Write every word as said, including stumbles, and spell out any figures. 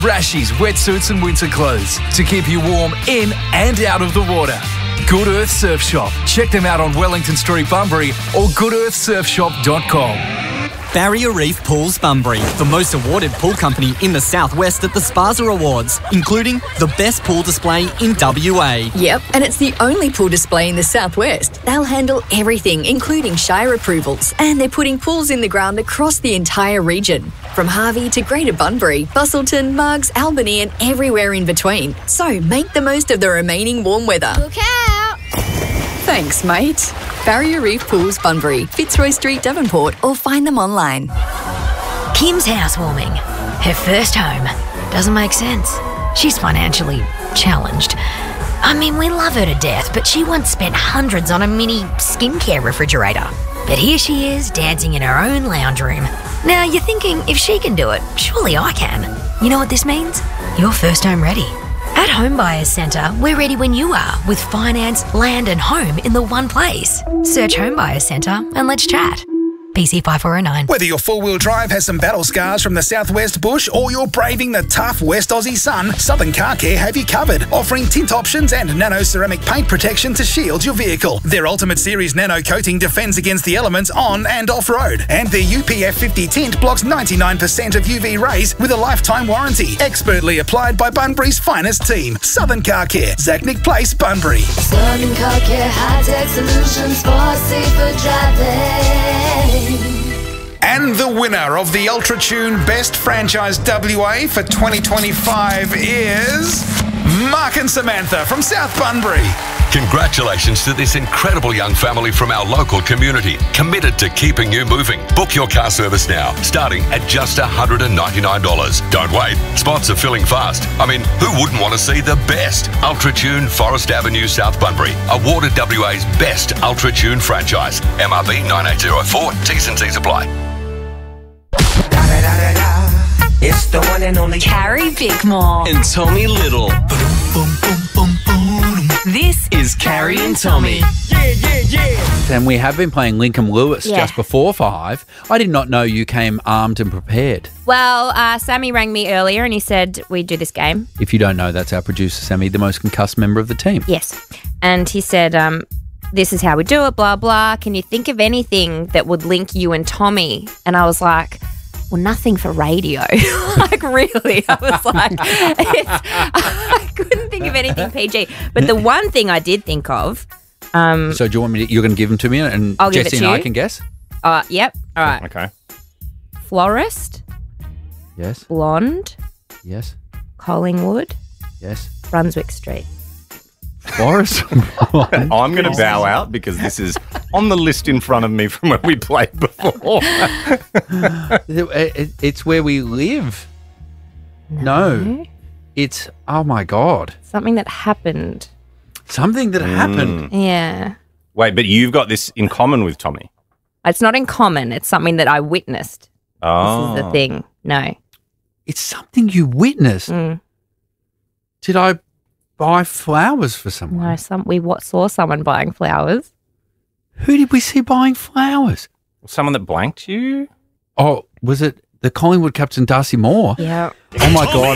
Rashies, wetsuits and winter clothes to keep you warm in and out of the water. Good Earth Surf Shop. Check them out on Wellington Street, Bunbury or good earth surf shop dot com. Barrier Reef Pools Bunbury, the most awarded pool company in the southwest at the Spaza Awards, including the best pool display in W A. Yep, and it's the only pool display in the southwest. They'll handle everything, including Shire approvals, and they're putting pools in the ground across the entire region, from Harvey to Greater Bunbury, Busselton, Muggs, Albany and everywhere in between. So make the most of the remaining warm weather. Look out! Thanks, mate. Barrier Reef Pools Bunbury, Fitzroy Street, Devonport, or find them online. Kim's housewarming. Her first home. Doesn't make sense. She's financially challenged. I mean, we love her to death, but she once spent hundreds on a mini skincare refrigerator. But here she is, dancing in her own lounge room. Now, you're thinking, if she can do it, surely I can. You know what this means? You're first home ready. At Home Buyers Centre, we're ready when you are with finance, land and home in the one place. Search Home Buyers Centre and let's chat. P C five four oh nine. Whether your four-wheel drive has some battle scars from the southwest bush or you're braving the tough West Aussie sun, Southern Car Care have you covered, offering tint options and nano-ceramic paint protection to shield your vehicle. Their Ultimate Series nano coating defends against the elements on and off-road, and their U P F fifty tint blocks ninety-nine percent of U V rays with a lifetime warranty. Expertly applied by Bunbury's finest team. Southern Car Care, Zachnick Place, Bunbury. Southern Car Care, high-tech solutions for safer driving. And the winner of the UltraTune Best Franchise W A for twenty twenty-five is Mark and Samantha from South Bunbury. Congratulations to this incredible young family from our local community, committed to keeping you moving. Book your car service now, starting at just one hundred ninety-nine dollars. Don't wait, spots are filling fast. I mean, who wouldn't want to see the best? UltraTune Forest Avenue, South Bunbury, awarded W A's best UltraTune franchise. M R B nine eight zero four, T's and C's apply. It's the one and only Carrie Bickmore and Tommy Little. This is Carrie and Tommy. Yeah, yeah, yeah. And we have been playing Lincoln Lewis Yeah. just before five. I did not know you came armed and prepared. Well, uh, Sammy rang me earlier and he said we'd do this game. If you don't know, that's our producer, Sammy, the most concussed member of the team. Yes. And he said, um, this is how we do it, blah, blah. Can you think of anything that would link you and Tommy? And I was like, well, nothing for radio. Like, really? I was like, it's, I couldn't think of anything P G. But the one thing I did think of. Um, so do you want me to, you're going to give them to me and I'll give Jesse it to and I you. can guess? Uh, yep. All right. Okay. Florist. Yes. Blonde. Yes. Collingwood. Yes. Brunswick Street. Forest. I'm going to bow out because this is on the list in front of me from where we played before. It- it- it's where we live. No. no. It's, oh my God. Something that happened. Something that happened. Yeah. Wait, but you've got this in common with Tommy. It's not in common. It's something that I witnessed. Oh. This is the thing. No. It's something you witnessed. Mm. Did I buy flowers for someone? No, some we what, saw someone buying flowers. Who did we see buying flowers? Someone that blanked you? Oh, was it the Collingwood captain, Darcy Moore? Yeah. Oh, my God.